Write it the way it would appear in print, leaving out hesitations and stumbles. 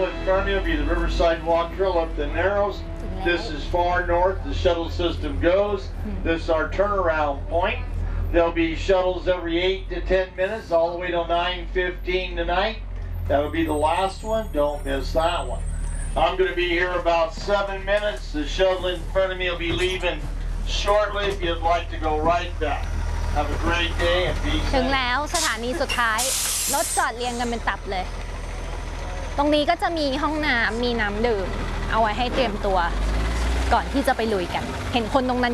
shuttle in front of you will be the Riverside Walk Trail up the Narrows. This is far north. The shuttle system goes. This is our turnaround point. There'll be shuttles every 8 to 10 minutes, all the way till 9:15 tonight. That will be the last one. Don't miss that one. I'm going to be here about 7 minutes. The shuttle in front of me will be leaving shortly if you'd like to go right back. Have a great day and be safe. ถึงแล้วสถานีสุดท้ายรถจอดเรียงกันเป็นตับเลย ตรงนี้ก็จะมีห้องน้ำมีน้ำดื่มเอาไว้ให้เตรียมตัวก่อนที่จะไปลุยกัน เห็นคนตรงนั้น